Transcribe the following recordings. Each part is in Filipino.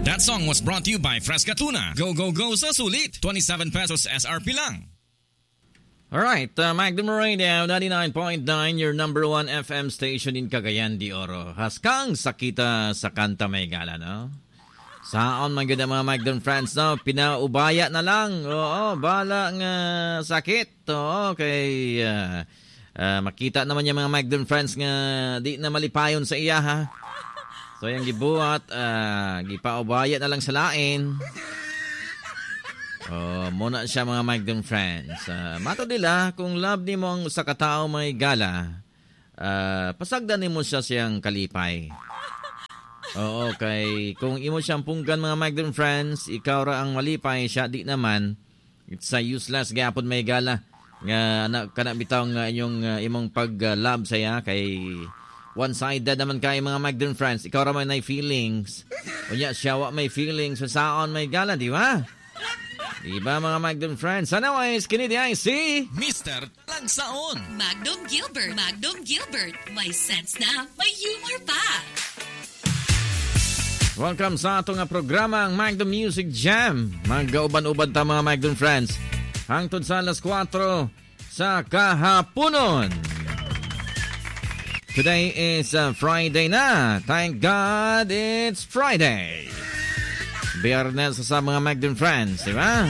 That song was brought to you by Fresca Tuna. Go, go, go sa sulit. 27 pesos SRP lang. Alright, Magdum Radio 99.9, your number one FM station in Cagayan de Oro. Haskang sakita sa kanta may gala, no? Saan man ganda mga Magdum friends, no? Pinaubaya na lang. Oo, bala nga sakit. Oo, kay makita naman yung mga Magdum friends nga di na malipayon sa iya, ha? So, yung gibuhat, gipaubaya na lang sa lain. Muna siya mga Magdum friends. Mato nila, kung love ni mo ang sa katao may gala, pasagdan ni mo siya siyang kalipay. Oo, kay kung imo siyang punggan mga Magdum friends, ikaw ra ang malipay, siya di naman. It's a useless gapon may gala. Nga kana bitaw nga inyong imong pag-love saya kay one-sided naman kay mga Magdum friends. Ikaw ra may feelings. Unya siya wa may feelings sa saon may gala, di ba? Diba mga Magdum friends? Anyways, kinidi ay si Mr. Langsaon. Magdum Gilbert. May sense na, may humor pa. Welcome sa atong programa ang Magdum Music Jam. Mag-uban-uban ta mga Magdum friends. Hangtod sa alas 4 sa kahaponon. Today is Friday na. Thank God it's Friday. Biyernes sa mga Magdum friends, di ba?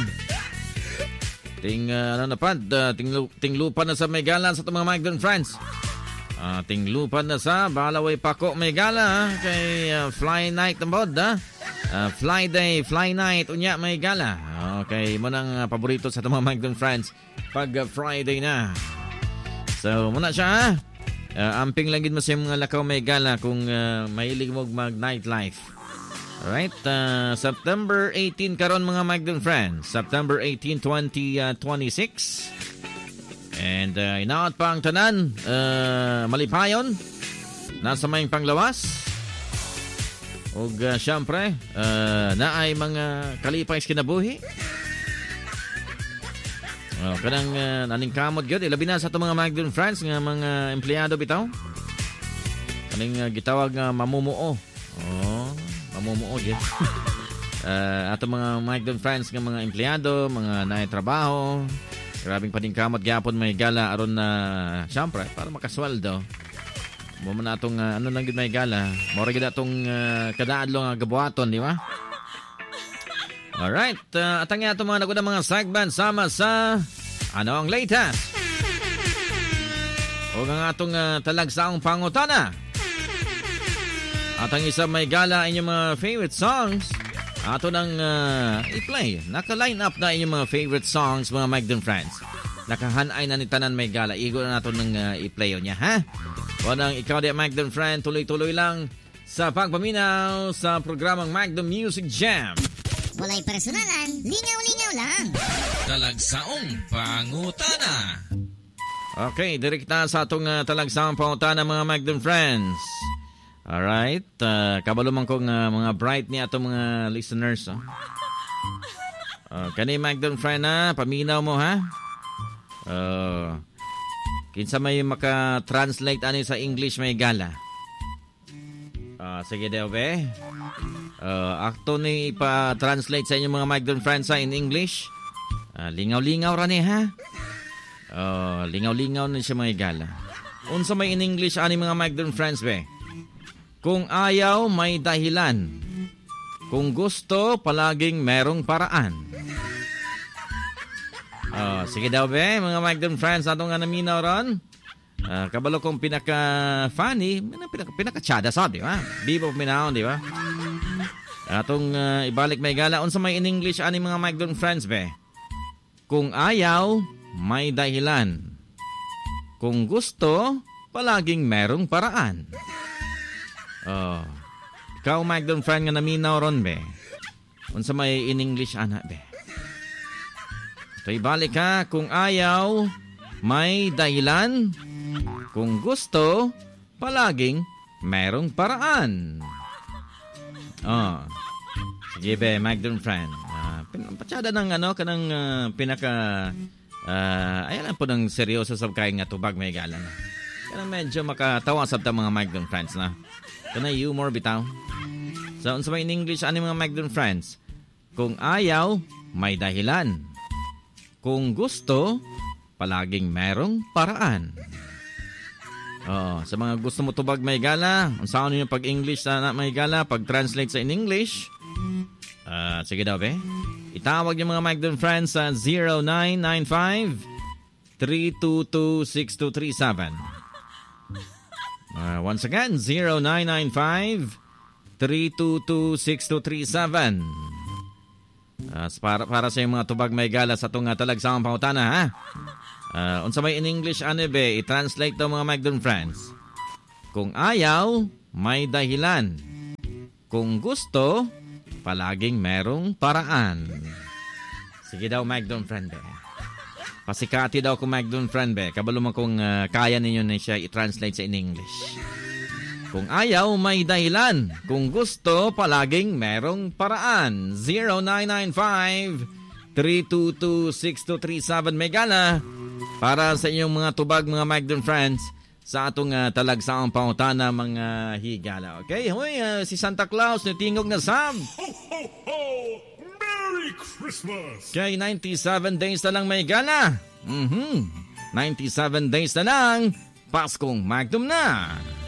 Tinglupan na sa Megala sa mga Magdum friends. Tinglupan na sa Balaway Pako Megala kay Fly Night na bod, ha? Fly Day, Fly Night, unya Megala. Okay, mo nang paborito sa mga Magdum friends pag Friday na. So, muna siya, ha? Amping lang mo sa mga lakaw Megala kung mahilig mo mag-nightlife. Alright, September 18 karon mga Magdum friends. September 18, 2026. And inaot pa ang tanan, malipayon. Nasa may panglawas. O syempre, naay mga kalipay kinabuhi. Kanang naning kamot gyud, labi na sa itong mga Magdum friends nga mga empleyado bitaw. Kaning gitawag nga mamumuo. Mamumuo yun. Ato mga Magdum friends ng mga empleyado, mga naitrabaho, grabing paningkamot gyapon may gala aron na syempre para makasweldo. Mo man atong ano lang gid may gala, mora gid atong kadaadlo nga gabuhaton, di ba? Alright, atang ato mga nagud mga segment sama sa ano ang latest. O nga atong talagsaong pangutana. At ang isa may gala inyong mga favorite songs. Ato nang i-play. Naka-line up na inyong mga favorite songs mga Magdum friends. Nakahanay na ni tanan may gala. Igo na nato nang i-play niya, ha? O nang ikaw di Magdum friend, tuloy-tuloy lang sa pagpaminaw sa programang Magdum Music Jam. Walay personalan, lingaw-lingaw lang. Talagsaong pangutana. Okay, direkta sa atong talagsaong pangutana mga Magdum friends. Alright, kabalo man kong mga bright ni ato mga listeners. Kani Magdum friend na, paminaw mo ha. Kinsa may maka-translate ani sa English may gala. Sige daw be. Akto ni ipa-translate sa inyo mga Magdum friends in English. Lingaw-lingaw ra ni ha. Lingaw-lingaw na siya may gala. Unsa may in English ani mga Magdum friends be? Kung ayaw, may dahilan. Kung gusto, palaging merong paraan. Sige daw be, mga Magdum friends, atong nga naminaw ron. Kabalo kong pinaka-funny, pinaka-tsada sa, di ba? Bibo minaw, di ba? Atong ibalik may gala. Unsa may in English, ani mga Magdum friends be? Kung ayaw, may dahilan. Kung gusto, palaging merong paraan. Ikaw Magdum friend nga naminaw ron be. Unsa may in English ana be? So ibalik ha, kung ayaw may dahilan, kung gusto palaging merong paraan. Sige be Magdum friend. Patsada ng ano kanang pinaka ayan lang po ng seryoso sa kain nga tubag may galan. Kanang medyo makatawa sa mga Magdum friends na. Kana humor bitaw. So, unsa may in English, ano mga Magdon friends? Kung ayaw, may dahilan. Kung gusto, palaging merong paraan. Oo, sa mga gusto mo tubag may gala, unsaon niyo pag-English na may gala, pag-translate sa in English? Sige daw, be. Itawag niyo mga Magdon friends sa 0995-322-6237. Once again, 0995-322-6237. Para sa mga tubag may gala sa itong talagsamang pangutana, ha? Unsa may in English, ano be? I-translate daw mga Magdon friends. Kung ayaw, may dahilan. Kung gusto, palaging merong paraan. Sige daw, Magdon friend, be. Pasikati daw ko, Magdon friend, be. Kabalo mo kung kaya ninyo na siya i-translate sa in English. Kung ayaw, may dahilan. Kung gusto, palaging merong paraan. 0995-322-6237 Megala. Para sa inyong mga tubag, mga Magdon friends, sa atong talagsaang pangutana, mga higala. Okay? Hoy, si Santa Claus, natingog na sab. Ho, ho, ho! Merry Christmas! Okay, 97 days na lang may gala. 97 days na lang. Paskong Magdum na.